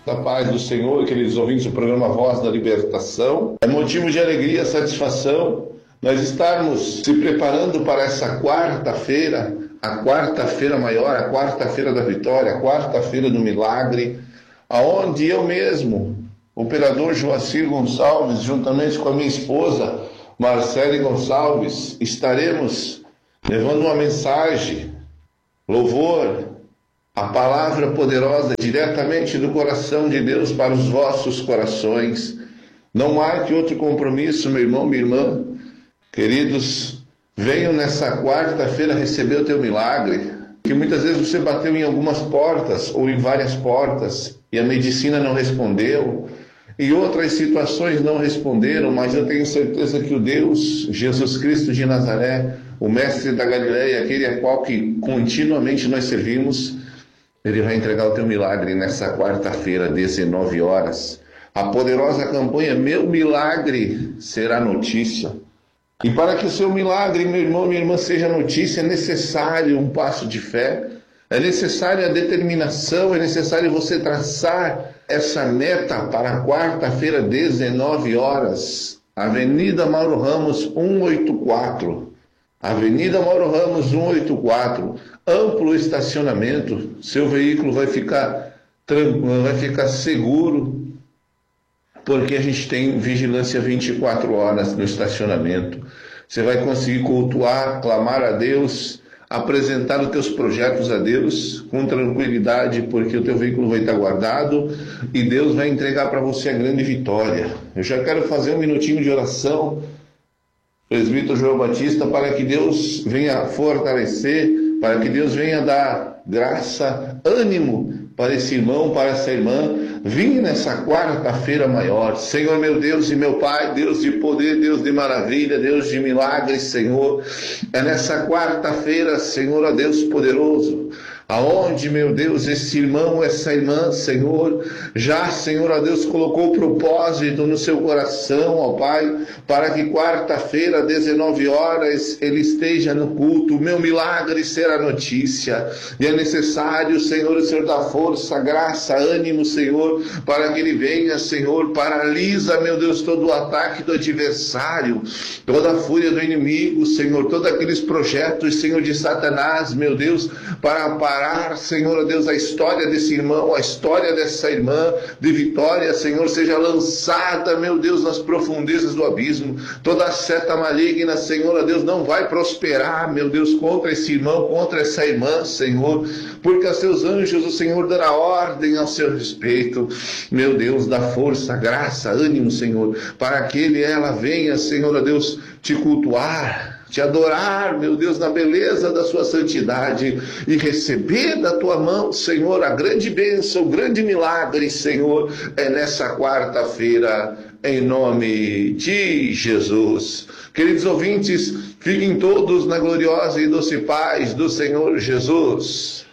A paz do Senhor, queridos ouvintes do programa Voz da Libertação. É motivo de alegria e satisfação nós estarmos se preparando para essa quarta-feira, a quarta-feira maior, a quarta-feira da vitória, a quarta-feira do milagre, aonde eu mesmo, o operador Joacir Gonçalves, juntamente com a minha esposa Marcele Gonçalves, estaremos levando uma mensagem, louvor, a palavra poderosa diretamente do coração de Deus para os vossos corações. Não marque outro compromisso, meu irmão, minha irmã. Queridos, venham nessa quarta-feira receber o teu milagre, que muitas vezes você bateu em algumas portas ou em várias portas e a medicina não respondeu, e outras situações não responderam, mas eu tenho certeza que o Deus, Jesus Cristo de Nazaré, o mestre da Galileia, aquele a qual que continuamente nós servimos, Ele vai entregar o teu milagre nessa quarta-feira, 19 horas. A poderosa campanha Meu Milagre Será Notícia. E para que o seu milagre, meu irmão, minha irmã, seja notícia, é necessário um passo de fé, é necessário a determinação, é necessário você traçar essa meta para a quarta-feira, 19 horas. Avenida Mauro Ramos, 184. Avenida Mauro Ramos, 184, amplo estacionamento, seu veículo vai ficar tranquilo, vai ficar seguro, porque a gente tem vigilância 24 horas no estacionamento. Você vai conseguir cultuar, clamar a Deus, apresentar os teus projetos a Deus com tranquilidade, porque o teu veículo vai estar guardado e Deus vai entregar para você a grande vitória. Eu já quero fazer um minutinho de oração, Presbítero João Batista, para que Deus venha fortalecer, para que Deus venha dar graça, ânimo para esse irmão, para essa irmã, vim nessa quarta-feira maior. Senhor meu Deus e meu Pai, Deus de poder, Deus de maravilha, Deus de milagres, Senhor, é nessa quarta-feira, Senhor, ó Deus poderoso, aonde, meu Deus, esse irmão, essa irmã, Senhor, já, Senhor, ó Deus, colocou o propósito no seu coração, ó Pai, para que quarta-feira, 19 horas, ele esteja no culto. O meu milagre será notícia, e é necessário, Senhor, o Senhor dá força, graça, ânimo, Senhor, para que ele venha, Senhor, paralisa, meu Deus, todo o ataque do adversário, toda a fúria do inimigo, Senhor, todos aqueles projetos, Senhor, de Satanás, meu Deus, para parar, Senhor, Deus, a história desse irmão, a história dessa irmã de vitória, Senhor, seja lançada, meu Deus, nas profundezas do abismo. Toda seta maligna, Senhor, Deus, não vai prosperar, meu Deus, contra esse irmão, contra essa irmã, Senhor, porque a seus anjos o Senhor dará ordem ao seu respeito. Meu Deus, dá força, graça, ânimo, Senhor, para que ele e ela venha, Senhor, Deus, te cultuar, te adorar, meu Deus, na beleza da sua santidade e receber da tua mão, Senhor, a grande bênção, o grande milagre, Senhor, é nessa quarta-feira, em nome de Jesus. Queridos ouvintes, fiquem todos na gloriosa e doce paz do Senhor Jesus.